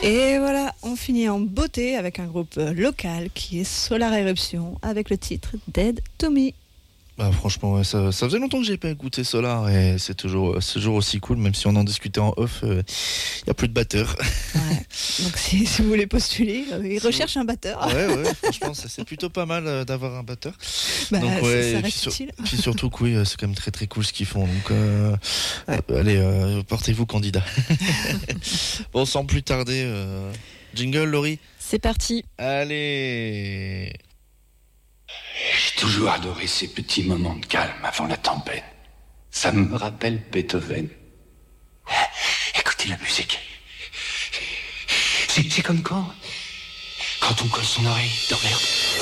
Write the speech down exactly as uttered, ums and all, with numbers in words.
Et voilà, on finit en beauté avec un groupe local qui est Solar Eruption avec le titre Dead to Me. Bah, franchement, ouais, ça, ça faisait longtemps que j'ai pas écouté Solar et c'est toujours, c'est toujours aussi cool, même si on en discutait en off, il euh, n'y a plus de batteur. Ouais. Donc si, si vous voulez postuler, euh, ils recherchent un batteur. Ouais, ouais, franchement, ça, c'est plutôt pas mal euh, d'avoir un batteur. Bah, donc, ouais, ça, ça et puis, reste sur, utile. puis surtout, oui, c'est quand même très très cool ce qu'ils font. Donc, euh, Ouais. euh, allez, euh, portez-vous candidat. Bon, sans plus tarder, euh, jingle, Laurie. C'est parti. Allez. J'ai toujours adoré ces petits moments de calme avant la tempête. Ça me rappelle Beethoven. Écoutez la musique. C'est, c'est comme quand, quand on colle son oreille dans l'herbe.